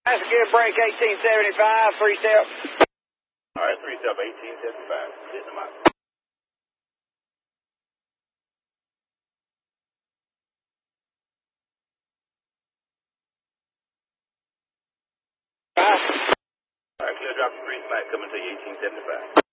That's a good break, 1875, 3-step. All right, 3-step, 1875. Hitting them out. All right, clear drop the green flag coming to you, 1875.